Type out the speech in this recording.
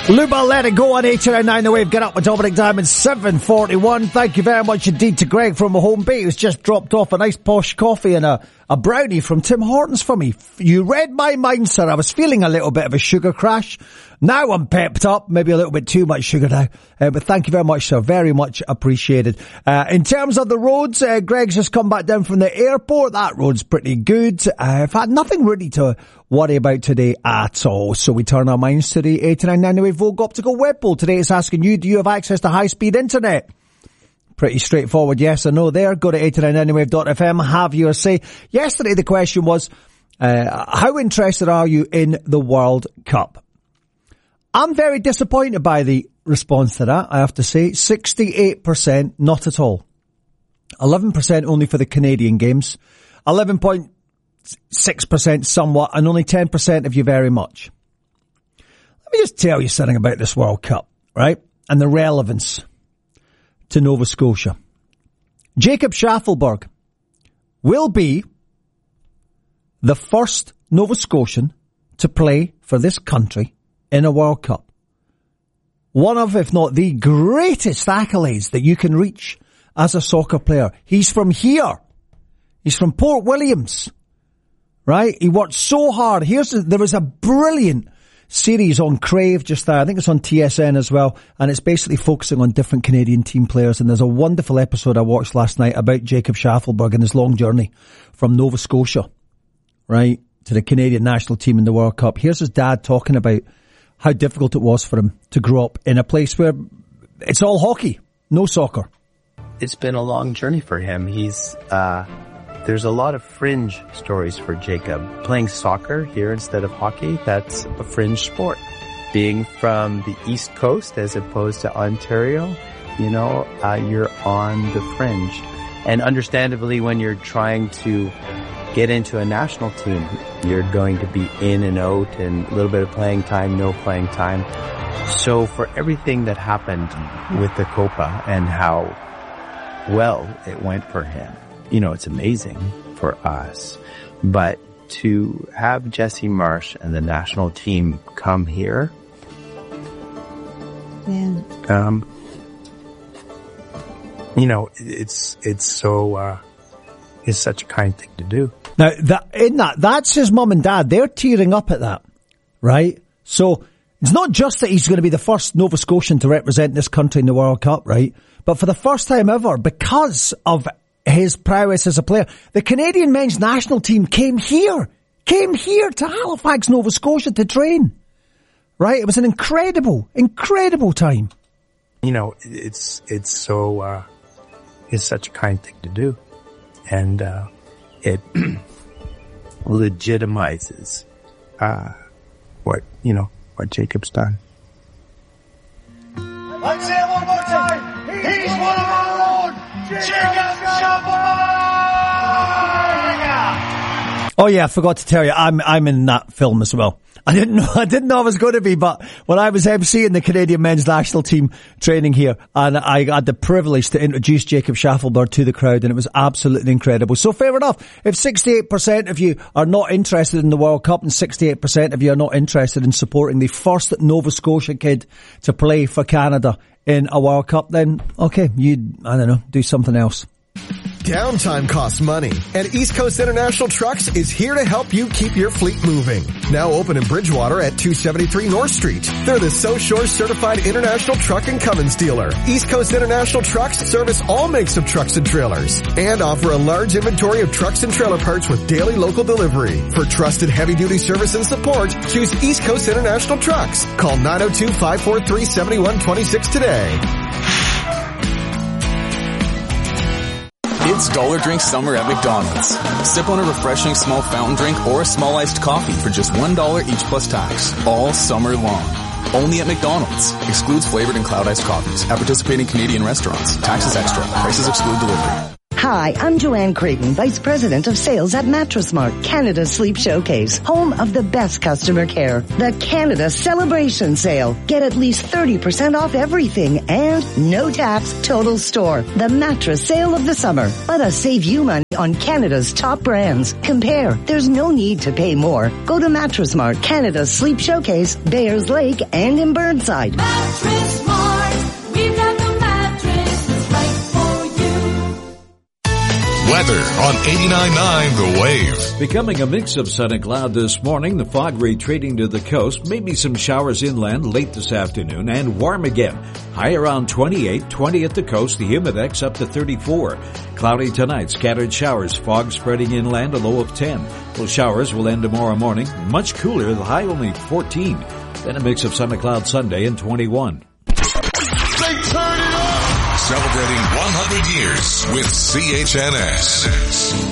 Luba, Let It Go on 899 The Wave. Get up with Dominic Diamond, 7:41. Thank you very much indeed to Greg from Home Bay, who's just dropped off a nice posh coffee and a brownie from Tim Hortons for me. You read my mind, sir. I was feeling a little bit of a sugar crash. Now I'm pepped up, maybe a little bit too much sugar now. But thank you very much, sir. Very much appreciated. In terms of the roads, Greg's just come back down from the airport. That road's pretty good. I've had nothing really to worry about today at all. So we turn our minds to the 899 The Wave Vogue Optical web poll. Today it's asking you, do you have access to high-speed internet? Pretty straightforward, yes or no there. Go to 899thewave.fm, have your say. Yesterday the question was, how interested are you in the World Cup? I'm very disappointed by the response to that, I have to say. 68%, not at all. 11% only for the Canadian games. 11.6% somewhat, and only 10% of you very much. Let me just tell you something about this World Cup, right? And the relevance to Nova Scotia. Jacob Schaffelberg will be the first Nova Scotian to play for this country in a World Cup. One of, if not the greatest accolades that you can reach as a soccer player. He's from here. He's from Port Williams. Right? He worked so hard. There was a brilliant series on Crave just there. I think it's on TSN as well. And it's basically focusing on different Canadian team players. And there's a wonderful episode I watched last night about Jacob Schaffelberg and his long journey from Nova Scotia, right, to the Canadian national team in the World Cup. Here's his dad talking about how difficult it was for him to grow up in a place where it's all hockey, no soccer. It's been a long journey for him. There's a lot of fringe stories for Jacob. Playing soccer here instead of hockey, that's a fringe sport. Being from the East Coast as opposed to Ontario, you're on the fringe. And understandably, when you're trying to get into a national team, you're going to be in and out and a little bit of playing time, no playing time. So for everything that happened with the Copa and how well it went for him, it's amazing for us. But to have Jesse Marsh and the national team come here, it's such a kind thing to do. Now, that's his mum and dad. They're tearing up at that, right? So it's not just that he's going to be the first Nova Scotian to represent this country in the World Cup, right? But for the first time ever, because of his prowess as a player, the Canadian men's national team came here to Halifax, Nova Scotia to train, right? It was an incredible time. It's such a kind thing to do. And it legitimizes what Jacob's done. Let's say it one more time. He's one of our own. Jacob Schaffelberg. Oh yeah, I forgot to tell you, I'm in that film as well. I didn't know I was going to be, but when I was emceeing the Canadian men's national team training here, and I had the privilege to introduce Jacob Schaffelberg to the crowd, and it was absolutely incredible. So fair enough, if 68% of you are not interested in the World Cup and 68% of you are not interested in supporting the first Nova Scotia kid to play for Canada in a World Cup, then okay, do something else. Downtime costs money, and East Coast International Trucks is here to help you keep your fleet moving. Now open in Bridgewater at 273 North Street. They're the So Shore Certified International Truck and Cummins dealer. East Coast International Trucks service all makes of trucks and trailers and offer a large inventory of trucks and trailer parts with daily local delivery. For trusted heavy-duty service and support, choose East Coast International Trucks. Call 902-543-7126 today. It's Dollar Drink Summer at McDonald's. Sip on a refreshing small fountain drink or a small iced coffee for just $1 each plus tax, all summer long. Only at McDonald's. Excludes flavored and cloud iced coffees. At participating Canadian restaurants. Taxes extra. Prices exclude delivery. Hi, I'm Joanne Creighton, Vice President of Sales at Mattress Mart, Canada's Sleep Showcase, home of the best customer care. The Canada Celebration Sale. Get at least 30% off everything and no tax total store. The mattress sale of the summer. Let us save you money on Canada's top brands. Compare. There's no need to pay more. Go to Mattress Mart, Canada's Sleep Showcase, Bayers Lake, and in Burnside. Mattress Mart. We've got the mattress that's right for you. Weather on 89.9 The Wave. Becoming a mix of sun and cloud this morning, the fog retreating to the coast, maybe some showers inland late this afternoon, and warm again. High around 28, 20 at the coast, the humidex up to 34. Cloudy tonight, scattered showers, fog spreading inland, a low of 10. Well, showers will end tomorrow morning, much cooler, the high only 14. Then a mix of sun and cloud Sunday and 21. They turn it up! Celebrating 100 years with CHNS.